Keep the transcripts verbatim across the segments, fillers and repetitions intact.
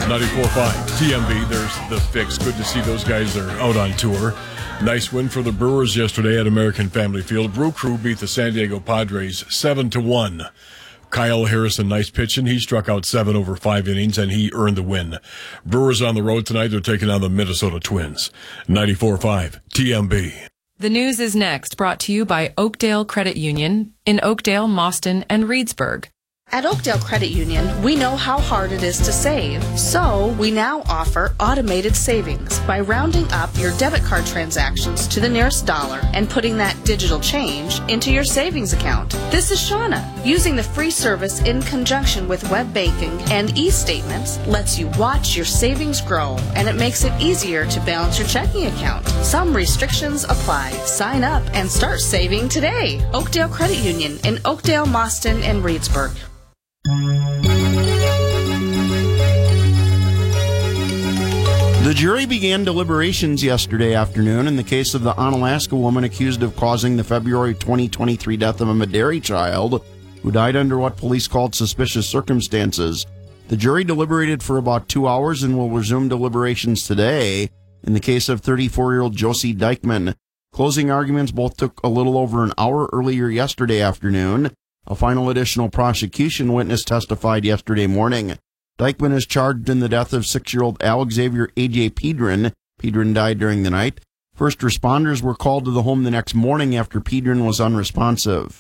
ninety-four point five T M B, there's the fix. Good to see those guys are out on tour. Nice win for the Brewers yesterday at American Family Field. Brew Crew beat the San Diego Padres seven to one. Kyle Harrison, nice pitching. He struck out seven over five innings, and he earned the win. Brewers on the road tonight. They're taking on the Minnesota Twins. ninety-four point five T M B. The news is next, brought to you by Oakdale Credit Union in Oakdale, Mauston, and Reedsburg. At Oakdale Credit Union, we know how hard it is to save, so we now offer automated savings by rounding up your debit card transactions to the nearest dollar and putting that digital change into your savings account. This is Shauna. Using the free service in conjunction with web banking and e-statements lets you watch your savings grow, and it makes it easier to balance your checking account. Some restrictions apply. Sign up and start saving today. Oakdale Credit Union in Oakdale, Mauston, and Reedsburg. The jury began deliberations yesterday afternoon in the case of the Onalaska woman accused of causing the February twenty twenty-three death of a Maderi child who died under what police called suspicious circumstances. The jury deliberated for about two hours and will resume deliberations today in the case of thirty-four-year-old Josie Dykeman. Closing arguments both took a little over an hour earlier yesterday afternoon. A final additional prosecution witness testified yesterday morning. Dykeman is charged in the death of six-year-old Alex Xavier A J Pedron. Pedron died during the night. First responders were called to the home the next morning after Pedron was unresponsive.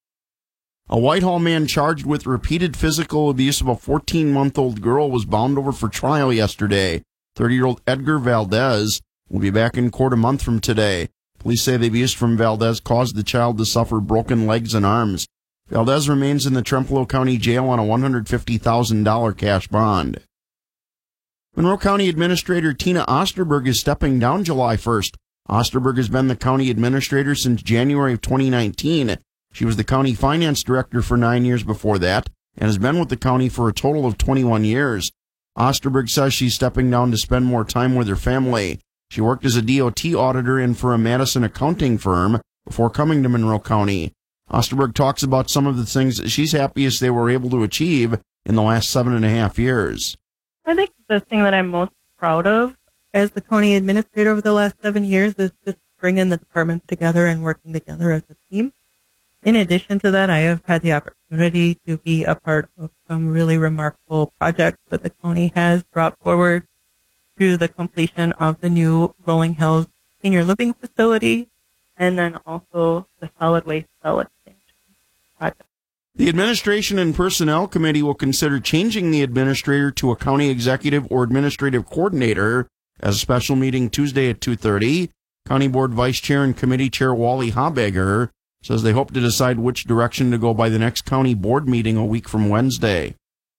A Whitehall man charged with repeated physical abuse of a fourteen-month-old girl was bound over for trial yesterday. thirty-year-old Edgar Valdez will be back in court a month from today. Police say the abuse from Valdez caused the child to suffer broken legs and arms. Valdez remains in the Trempealeau County Jail on a one hundred fifty thousand dollars cash bond. Monroe County Administrator Tina Osterberg is stepping down July first. Osterberg has been the county administrator since January of twenty nineteen. She was the county finance director for nine years before that and has been with the county for a total of twenty-one years. Osterberg says she's stepping down to spend more time with her family. She worked as a D O T auditor and for a Madison accounting firm before coming to Monroe County. Osterberg talks about some of the things that she's happiest they were able to achieve in the last seven and a half years. I think the thing that I'm most proud of as the county administrator over the last seven years is just bringing the departments together and working together as a team. In addition to that, I have had the opportunity to be a part of some really remarkable projects that the county has brought forward through the completion of the new Rolling Hills Senior Living Facility and then also the solid waste cell expansion project. The Administration and Personnel Committee will consider changing the administrator to a county executive or administrative coordinator as a special meeting Tuesday at two thirty. County Board Vice Chair and Committee Chair Wally Habegger says they hope to decide which direction to go by the next county board meeting a week from Wednesday.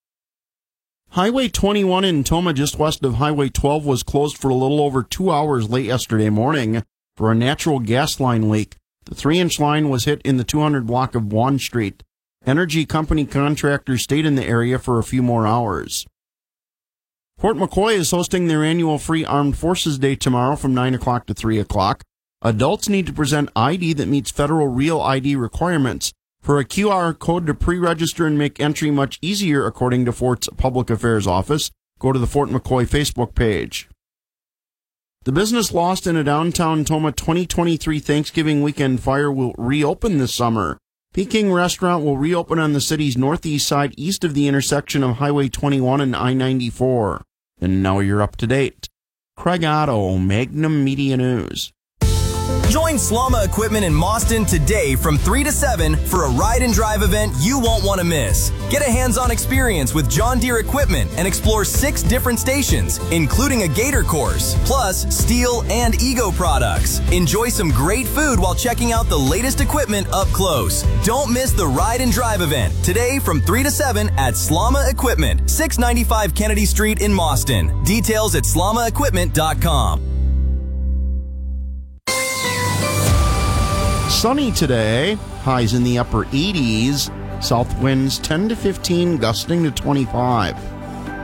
Highway twenty-one in Tomah, just west of Highway twelve, was closed for a little over two hours late yesterday morning for a natural gas line leak. The three-inch line was hit in the two hundred block of Bond Street. Energy company contractors stayed in the area for a few more hours. Fort McCoy is hosting their annual Free Armed Forces Day tomorrow from nine o'clock to three o'clock. Adults need to present I D that meets federal Real I D requirements. For a Q R code to pre-register and make entry much easier, according to Fort's Public Affairs Office, go to the Fort McCoy Facebook page. The business lost in a downtown Tomah twenty twenty-three Thanksgiving weekend fire will reopen this summer. Peking Restaurant will reopen on the city's northeast side east of the intersection of Highway twenty-one and I ninety-four. And now you're up to date. Craig Otto, Magnum Media News. Join Slama Equipment in Mauston today from three to seven for a ride and drive event you won't want to miss. Get a hands-on experience with John Deere equipment and explore six different stations, including a gator course, plus Steel and Ego products. Enjoy some great food while checking out the latest equipment up close. Don't miss the ride and drive event today from three to seven at Slama Equipment, six ninety-five Kennedy Street in Mauston. Details at slama equipment dot com. Sunny today, highs in the upper eighties, south winds ten to fifteen, gusting to twenty-five.